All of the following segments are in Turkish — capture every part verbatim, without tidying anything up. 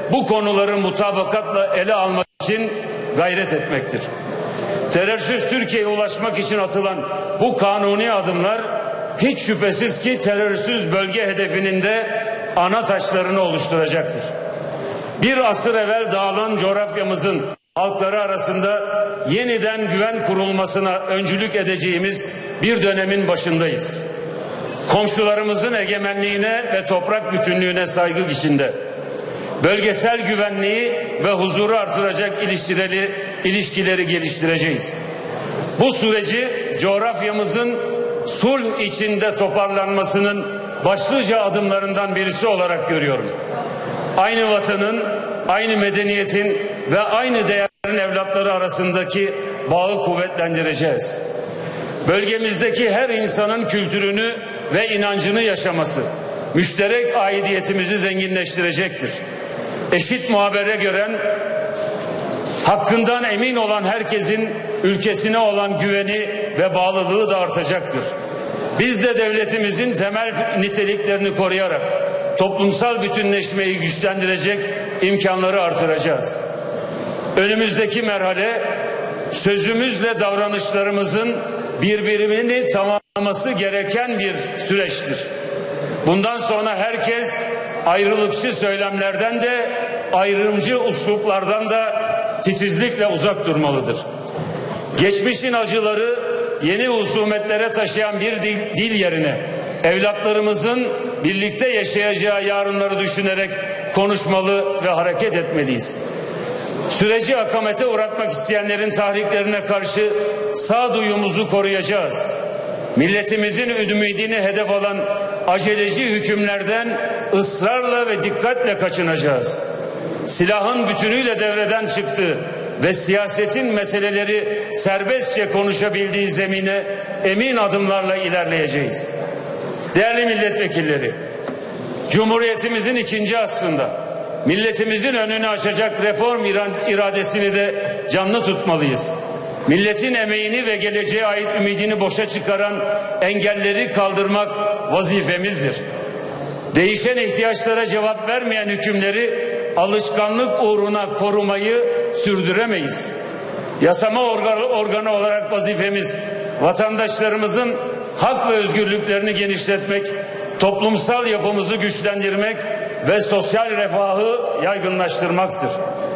bu konuları mutabakatla ele almak için gayret etmektir. Terörsüz Türkiye'ye ulaşmak için atılan bu kanuni adımlar hiç şüphesiz ki terörsüz bölge hedefinin de ana taşlarını oluşturacaktır. Bir asır evvel dağılan coğrafyamızın halkları arasında yeniden güven kurulmasına öncülük edeceğimiz bir dönemin başındayız. Komşularımızın egemenliğine ve toprak bütünlüğüne saygı içinde bölgesel güvenliği ve huzuru artıracak ilişkileri, ilişkileri geliştireceğiz. Bu süreci coğrafyamızın sulh içinde toparlanmasının başlıca adımlarından birisi olarak görüyorum. Aynı vatanın, aynı medeniyetin ve aynı değerlerin evlatları arasındaki bağı kuvvetlendireceğiz. Bölgemizdeki her insanın kültürünü ve inancını yaşaması müşterek aidiyetimizi zenginleştirecektir. Eşit muhabere gören, hakkından emin olan herkesin ülkesine olan güveni ve bağlılığı da artacaktır. Biz de devletimizin temel niteliklerini koruyarak toplumsal bütünleşmeyi güçlendirecek imkanları artıracağız. Önümüzdeki merhale sözümüzle davranışlarımızın birbirini tamamlaması gereken bir süreçtir. Bundan sonra herkes ayrılıkçı söylemlerden de ayrımcı üsluplardan da titizlikle uzak durmalıdır. Geçmişin acıları yeni husumetlere taşıyan bir dil, dil yerine evlatlarımızın birlikte yaşayacağı yarınları düşünerek konuşmalı ve hareket etmeliyiz. Süreci akamete uğratmak isteyenlerin tahriklerine karşı sağduyumuzu koruyacağız. Milletimizin ümidini hedef alan aceleci hükümlerden ısrarla ve dikkatle kaçınacağız. Silahın bütünüyle devreden çıktığı ve siyasetin meseleleri serbestçe konuşabildiği zemine emin adımlarla ilerleyeceğiz. Değerli milletvekilleri, Cumhuriyetimizin ikinci asrında milletimizin önünü açacak reform iradesini de canlı tutmalıyız. Milletin emeğini ve geleceğe ait ümidini boşa çıkaran engelleri kaldırmak vazifemizdir. Değişen ihtiyaçlara cevap vermeyen hükümleri alışkanlık uğruna korumayı sürdüremeyiz. Yasama organı, organı olarak vazifemiz vatandaşlarımızın hak ve özgürlüklerini genişletmek, toplumsal yapımızı güçlendirmek ve sosyal refahı yaygınlaştırmaktır.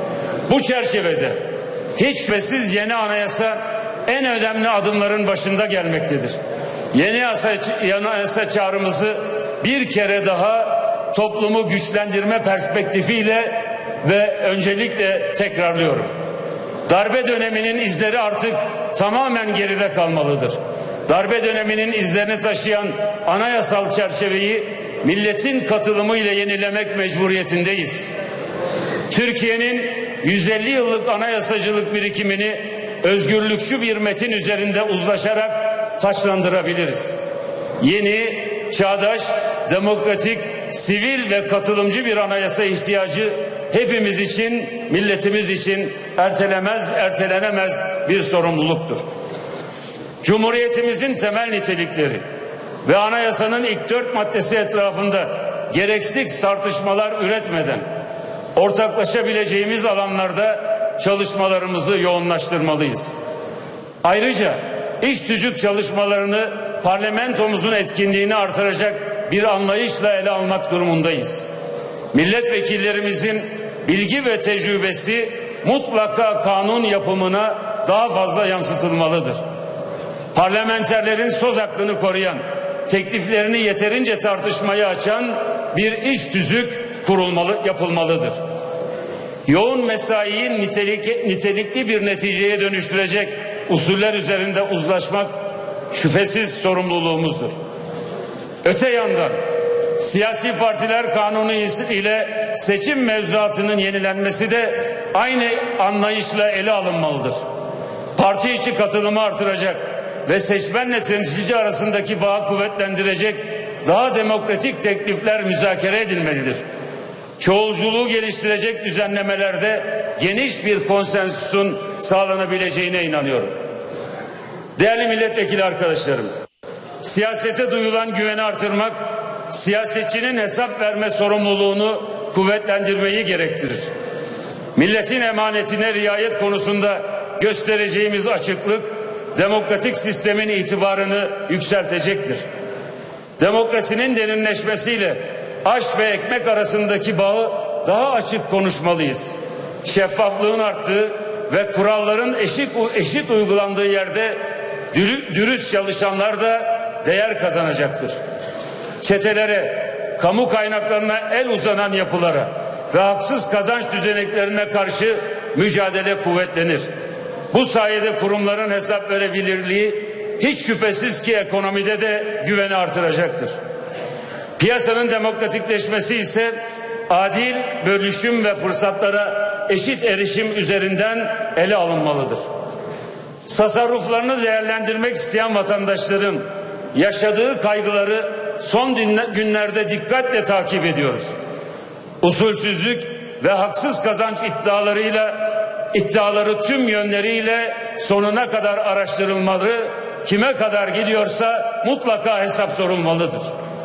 Bu çerçevede hiç şüphesiz yeni anayasa en önemli adımların başında gelmektedir. Yeni yasa, yeni anayasa çağrımızı bir kere daha toplumu güçlendirme perspektifiyle ve öncelikle tekrarlıyorum. Darbe döneminin izleri artık tamamen geride kalmalıdır. Darbe döneminin izlerini taşıyan anayasal çerçeveyi milletin katılımıyla yenilemek mecburiyetindeyiz. Türkiye'nin yüz elli yıllık anayasacılık birikimini özgürlükçü bir metin üzerinde uzlaşarak taşlandırabiliriz. Yeni, çağdaş, demokratik, sivil ve katılımcı bir anayasa ihtiyacı hepimiz için, milletimiz için ertelemez, ertelenemez bir sorumluluktur. Cumhuriyetimizin temel nitelikleri ve anayasanın ilk dört maddesi etrafında gereksiz tartışmalar üretmeden ortaklaşabileceğimiz alanlarda çalışmalarımızı yoğunlaştırmalıyız. Ayrıca iş tüzük çalışmalarını parlamentomuzun etkinliğini artıracak bir anlayışla ele almak durumundayız. Milletvekillerimizin bilgi ve tecrübesi mutlaka kanun yapımına daha fazla yansıtılmalıdır. Parlamenterlerin söz hakkını koruyan, tekliflerini yeterince tartışmaya açan bir iş tüzük kurulmalı, yapılmalıdır. Yoğun mesaiyi nitelik, nitelikli bir neticeye dönüştürecek usuller üzerinde uzlaşmak şüphesiz sorumluluğumuzdur. Öte yandan siyasi partiler kanunu ile seçim mevzuatının yenilenmesi de aynı anlayışla ele alınmalıdır. Parti içi katılımı artıracak ve seçmenle temsilci arasındaki bağı kuvvetlendirecek daha demokratik teklifler müzakere edilmelidir. Çoğulculuğu geliştirecek düzenlemelerde geniş bir konsensüsün sağlanabileceğine inanıyorum. Değerli milletvekili arkadaşlarım, siyasete duyulan güveni artırmak, siyasetçinin hesap verme sorumluluğunu kuvvetlendirmeyi gerektirir. Milletin emanetine riayet konusunda göstereceğimiz açıklık, demokratik sistemin itibarını yükseltecektir. Demokrasinin derinleşmesiyle aş ve ekmek arasındaki bağı daha açık konuşmalıyız. Şeffaflığın arttığı ve kuralların eşit, eşit uygulandığı yerde dürüst çalışanlar da değer kazanacaktır. Çetelere, kamu kaynaklarına el uzanan yapılara ve haksız kazanç düzeneklerine karşı mücadele kuvvetlenir. Bu sayede kurumların hesap verebilirliği hiç şüphesiz ki ekonomide de güveni artıracaktır. Piyasanın demokratikleşmesi ise adil bölüşüm ve fırsatlara eşit erişim üzerinden ele alınmalıdır. Tasarruflarını değerlendirmek isteyen vatandaşların yaşadığı kaygıları son günlerde dikkatle takip ediyoruz. Usulsüzlük ve haksız kazanç iddialarıyla iddiaları tüm yönleriyle sonuna kadar araştırılmalı, kime kadar gidiyorsa mutlaka hesap sorulmalıdır.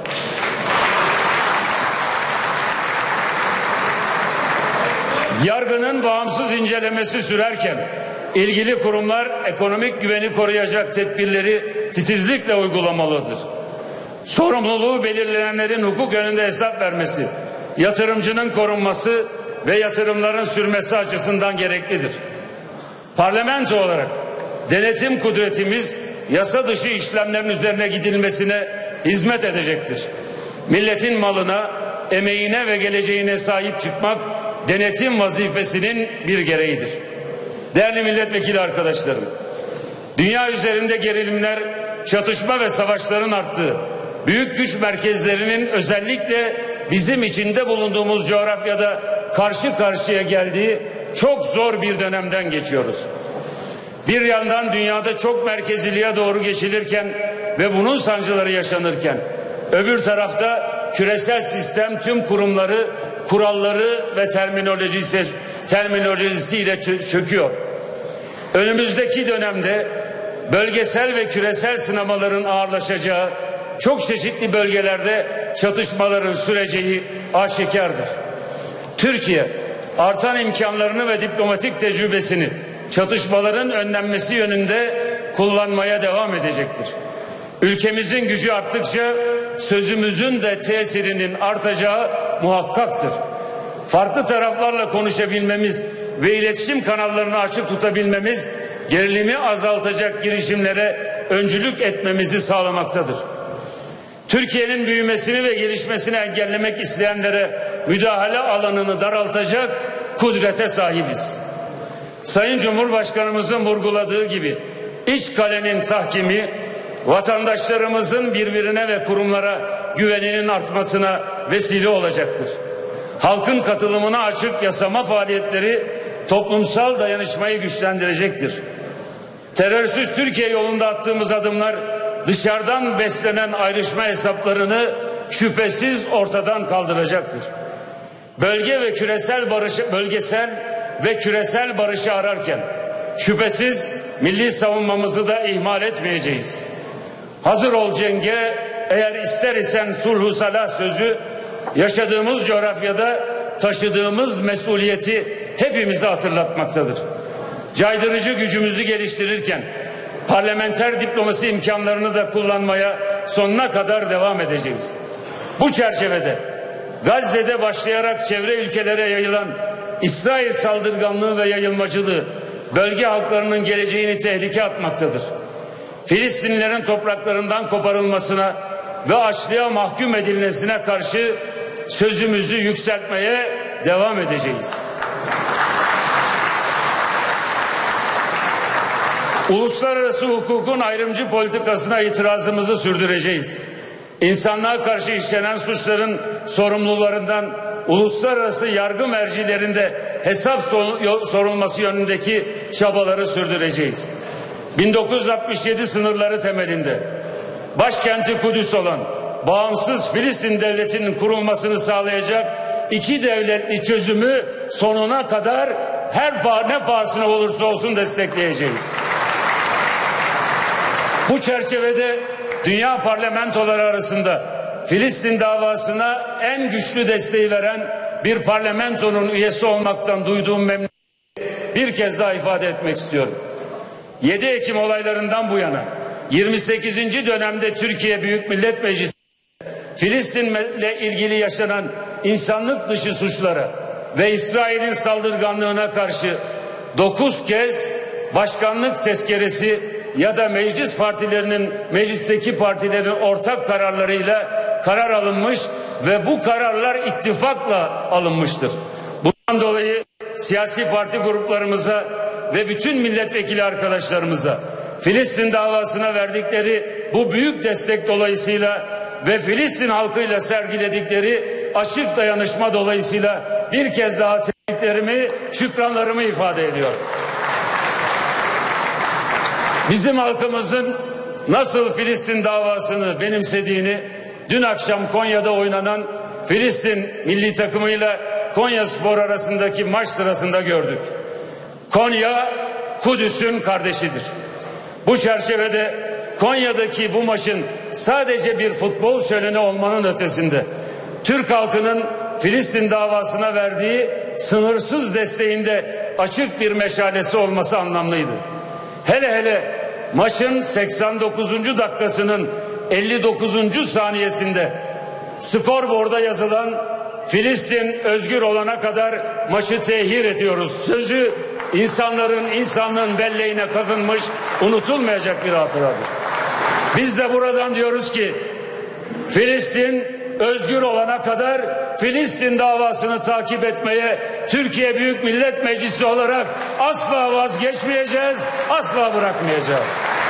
Yargının bağımsız incelemesi sürerken ilgili kurumlar ekonomik güveni koruyacak tedbirleri titizlikle uygulamalıdır. Sorumluluğu belirlenenlerin hukuk önünde hesap vermesi, yatırımcının korunması ve yatırımların sürmesi açısından gereklidir. Parlamento olarak denetim kudretimiz yasa dışı işlemlerin üzerine gidilmesine hizmet edecektir. Milletin malına, emeğine ve geleceğine sahip çıkmak denetim vazifesinin bir gereğidir. Değerli milletvekili arkadaşlarım, dünya üzerinde gerilimler, çatışma ve savaşların arttığı, büyük güç merkezlerinin özellikle bizim içinde bulunduğumuz coğrafyada karşı karşıya geldiği çok zor bir dönemden geçiyoruz. Bir yandan dünyada çok merkeziliğe doğru geçilirken ve bunun sancıları yaşanırken, öbür tarafta küresel sistem tüm kurumları, kuralları ve terminolojisi, terminolojisiyle çöküyor. Önümüzdeki dönemde bölgesel ve küresel sınamaların ağırlaşacağı, çok çeşitli bölgelerde çatışmaların süreceği aşikardır. Türkiye artan imkanlarını ve diplomatik tecrübesini çatışmaların önlenmesi yönünde kullanmaya devam edecektir. Ülkemizin gücü arttıkça sözümüzün de tesirinin artacağı muhakkaktır. Farklı taraflarla konuşabilmemiz ve iletişim kanallarını açık tutabilmemiz gerilimi azaltacak girişimlere öncülük etmemizi sağlamaktadır. Türkiye'nin büyümesini ve gelişmesini engellemek isteyenlere müdahale alanını daraltacak kudrete sahibiz. Sayın Cumhurbaşkanımızın vurguladığı gibi iç kalenin tahkimi vatandaşlarımızın birbirine ve kurumlara güveninin artmasına vesile olacaktır. Halkın katılımına açık yasama faaliyetleri toplumsal dayanışmayı güçlendirecektir. Terörsüz Türkiye yolunda attığımız adımlar dışarıdan beslenen ayrışma hesaplarını şüphesiz ortadan kaldıracaktır. Bölge ve küresel barışı, bölgesel ve küresel barışı ararken şüphesiz milli savunmamızı da ihmal etmeyeceğiz. Hazır ol cenge, eğer ister isen sulhu salah sözü yaşadığımız coğrafyada taşıdığımız mesuliyeti hepimize hatırlatmaktadır. Caydırıcı gücümüzü geliştirirken parlamenter diplomasi imkanlarını da kullanmaya sonuna kadar devam edeceğiz. Bu çerçevede Gazze'de başlayarak çevre ülkelere yayılan İsrail saldırganlığı ve yayılmacılığı bölge halklarının geleceğini tehlikeye atmaktadır. Filistinlilerin topraklarından koparılmasına ve açlığa mahkum edilmesine karşı sözümüzü yükseltmeye devam edeceğiz. Uluslararası hukukun ayrımcı politikasına itirazımızı sürdüreceğiz. İnsanlığa karşı işlenen suçların sorumlularından uluslararası yargı mercilerinde hesap sorulması yönündeki çabaları sürdüreceğiz. bin dokuz yüz altmış yedi sınırları temelinde başkenti Kudüs olan bağımsız Filistin devletinin kurulmasını sağlayacak iki devletli çözümü sonuna kadar her ne pahasına olursa olsun destekleyeceğiz. Bu çerçevede dünya parlamentoları arasında Filistin davasına en güçlü desteği veren bir parlamentonun üyesi olmaktan duyduğum memnuniyeti bir kez daha ifade etmek istiyorum. yedi Ekim olaylarından bu yana yirmi sekizinci dönemde Türkiye Büyük Millet Meclisi Filistin'le ilgili yaşanan insanlık dışı suçlara ve İsrail'in saldırganlığına karşı dokuz kez başkanlık tezkeresi ya da meclis partilerinin, meclisteki partilerin ortak kararlarıyla karar alınmış ve bu kararlar ittifakla alınmıştır. Bundan dolayı siyasi parti gruplarımıza ve bütün milletvekili arkadaşlarımıza Filistin davasına verdikleri bu büyük destek dolayısıyla ve Filistin halkıyla sergiledikleri açık dayanışma dolayısıyla bir kez daha tebriklerimi, şükranlarımı ifade ediyorum. Bizim halkımızın nasıl Filistin davasını benimsediğini dün akşam Konya'da oynanan Filistin milli takımıyla Konyaspor arasındaki maç sırasında gördük. Konya Kudüs'ün kardeşidir. Bu çerçevede Konya'daki bu maçın sadece bir futbol şöleni olmanın ötesinde Türk halkının Filistin davasına verdiği sınırsız desteğinde açık bir meşalesi olması anlamlıydı. Hele hele maçın seksen dokuzuncu dakikasının elli dokuzuncu saniyesinde skorboarda yazılan Filistin özgür olana kadar maçı tehir ediyoruz sözü insanların insanlığın belleğine kazınmış, unutulmayacak bir hatıradır. Biz de buradan diyoruz ki Filistin özgür olana kadar Filistin davasını takip etmeye Türkiye Büyük Millet Meclisi olarak asla vazgeçmeyeceğiz, asla bırakmayacağız.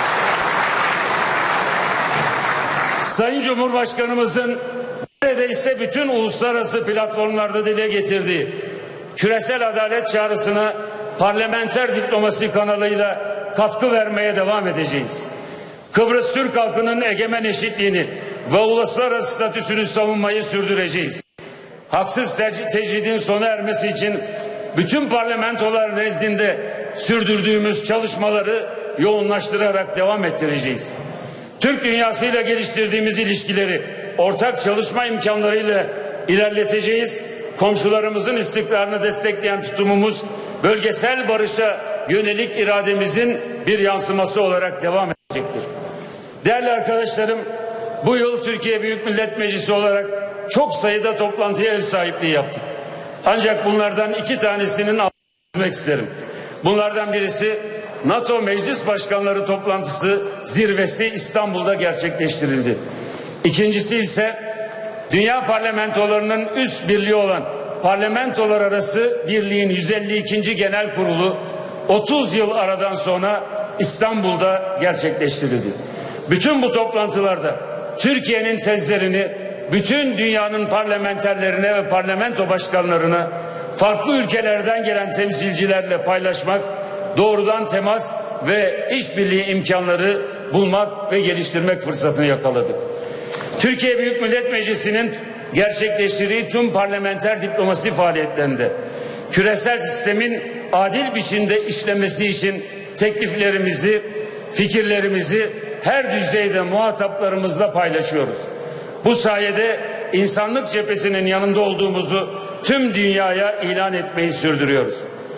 Sayın Cumhurbaşkanımızın neredeyse bütün uluslararası platformlarda dile getirdiği küresel adalet çağrısına parlamenter diplomasi kanalıyla katkı vermeye devam edeceğiz. Kıbrıs Türk halkının egemen eşitliğini ve uluslararası statüsünü savunmayı sürdüreceğiz. Haksız te- tecridin sona ermesi için bütün parlamentolar nezdinde sürdürdüğümüz çalışmaları yoğunlaştırarak devam ettireceğiz. Türk dünyasıyla geliştirdiğimiz ilişkileri ortak çalışma imkanlarıyla ilerleteceğiz. Komşularımızın istikrarını destekleyen tutumumuz bölgesel barışa yönelik irademizin bir yansıması olarak devam edecektir. Değerli arkadaşlarım, bu yıl Türkiye Büyük Millet Meclisi olarak çok sayıda toplantıya ev sahipliği yaptık. Ancak bunlardan iki tanesinin altını çizmek isterim. Bunlardan birisi NATO Meclis Başkanları Toplantısı zirvesi İstanbul'da gerçekleştirildi. İkincisi ise dünya parlamentolarının üst birliği olan Parlamentolar Arası Birliğin yüz elli ikinci Genel Kurulu otuz yıl aradan sonra İstanbul'da gerçekleştirildi. Bütün bu toplantılarda Türkiye'nin tezlerini bütün dünyanın parlamenterlerine ve parlamento başkanlarına farklı ülkelerden gelen temsilcilerle paylaşmak, doğrudan temas ve işbirliği imkanları bulmak ve geliştirmek fırsatını yakaladık. Türkiye Büyük Millet Meclisi'nin gerçekleştirdiği tüm parlamenter diplomasi faaliyetlerinde küresel sistemin adil biçimde işlemesi için tekliflerimizi, fikirlerimizi her düzeyde muhataplarımızla paylaşıyoruz. Bu sayede insanlık cephesinin yanında olduğumuzu tüm dünyaya ilan etmeyi sürdürüyoruz.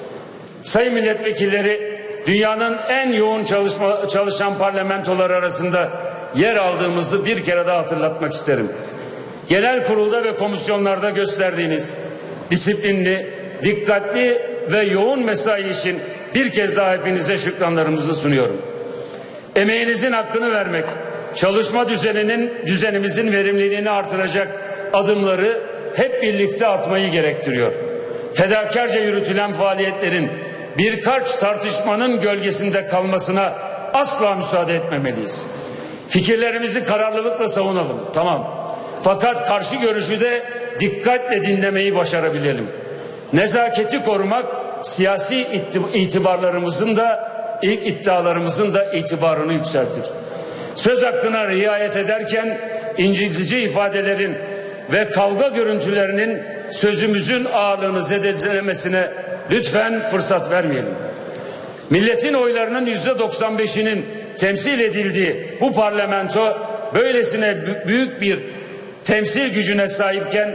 Sayın milletvekilleri, dünyanın en yoğun çalışma, çalışan parlamentolar arasında yer aldığımızı bir kere daha hatırlatmak isterim. Genel kurulda ve komisyonlarda gösterdiğiniz disiplinli, dikkatli ve yoğun mesai için bir kez daha hepinize şükranlarımızı sunuyorum. Emeğinizin hakkını vermek, çalışma düzeninin düzenimizin verimliliğini artıracak adımları hep birlikte atmayı gerektiriyor. Fedakarca yürütülen faaliyetlerin birkaç tartışmanın gölgesinde kalmasına asla müsaade etmemeliyiz. Fikirlerimizi kararlılıkla savunalım, tamam. Fakat karşı görüşü de dikkatle dinlemeyi başarabilelim. Nezaketi korumak siyasi itibarlarımızın da ilk iddialarımızın da itibarını yükseltir. Söz hakkına riayet ederken incitici ifadelerin ve kavga görüntülerinin sözümüzün ağırlığını zedelemesine lütfen fırsat vermeyelim. Milletin oylarının yüzde doksan beşinin temsil edildiği bu parlamento böylesine büyük bir temsil gücüne sahipken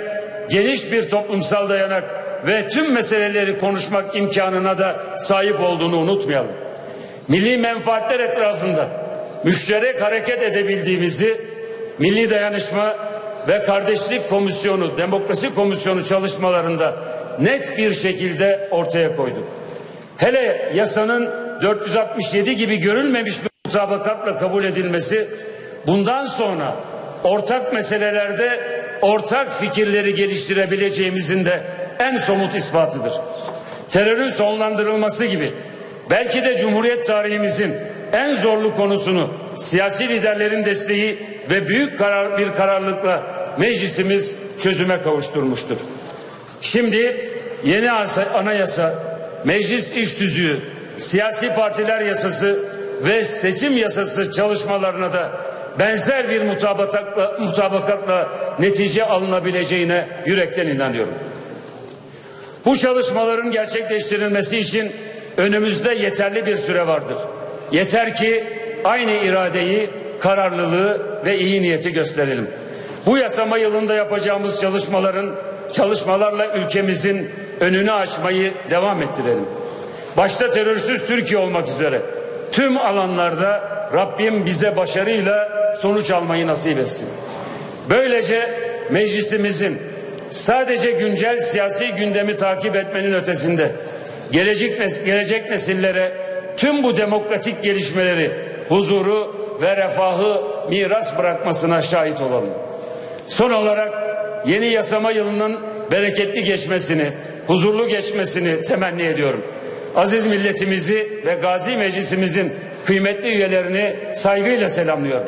geniş bir toplumsal dayanak ve tüm meseleleri konuşmak imkanına da sahip olduğunu unutmayalım. Milli menfaatler etrafında müşterek hareket edebildiğimizi Milli Dayanışma ve Kardeşlik Komisyonu, Demokrasi Komisyonu çalışmalarında net bir şekilde ortaya koyduk. Hele yasanın dört yüz altmış yedi gibi görülmemiş bir mutabakatla kabul edilmesi, bundan sonra ortak meselelerde ortak fikirleri geliştirebileceğimizin de en somut ispatıdır. Terörün sonlandırılması gibi belki de Cumhuriyet tarihimizin en zorlu konusunu siyasi liderlerin desteği ve büyük karar, bir kararlılıkla meclisimiz çözüme kavuşturmuştur. Şimdi yeni anayasa, meclis iş tüzüğü, siyasi partiler yasası ve seçim yasası çalışmalarına da benzer bir mutabakatla, mutabakatla netice alınabileceğine yürekten inanıyorum. Bu çalışmaların gerçekleştirilmesi için önümüzde yeterli bir süre vardır. Yeter ki aynı iradeyi, kararlılığı ve iyi niyeti gösterelim. Bu yasama yılında yapacağımız çalışmaların çalışmalarla ülkemizin önünü açmayı devam ettirelim. Başta terörsüz Türkiye olmak üzere tüm alanlarda Rabbim bize başarıyla sonuç almayı nasip etsin. Böylece meclisimizin sadece güncel siyasi gündemi takip etmenin ötesinde gelecek, nes gelecek nesillere tüm bu demokratik gelişmeleri, huzuru ve refahı miras bırakmasına şahit olalım. Son olarak yeni yasama yılının bereketli geçmesini, huzurlu geçmesini temenni ediyorum. Aziz milletimizi ve Gazi Meclisimizin kıymetli üyelerini saygıyla selamlıyorum.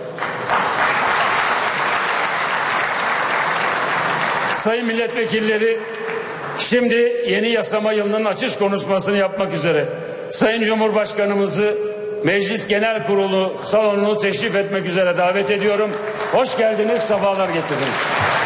Sayın milletvekilleri, şimdi yeni yasama yılının açış konuşmasını yapmak üzere Sayın Cumhurbaşkanımızı Meclis Genel Kurulu salonunu teşrif etmek üzere davet ediyorum. Hoş geldiniz, sefalar getirdiniz.